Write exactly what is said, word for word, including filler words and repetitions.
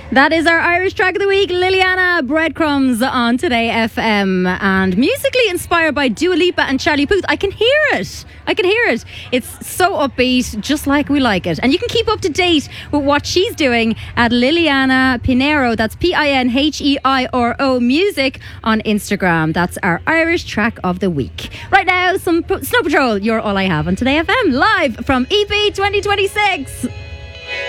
That is our Irish track of the week, Liliana, Breadcrumbs on Today F M. And musically inspired by Dua Lipa and Charlie Puth. I can hear it. I can hear it. It's so upbeat, just like we like it. And you can keep up to date with what she's doing at Liliana Pinheiro. That's P I N H E I R O Music on Instagram. That's our Irish track of the week. Right now, some Snow Patrol, You're All I Have on Today F M, live from E P twenty twenty-six.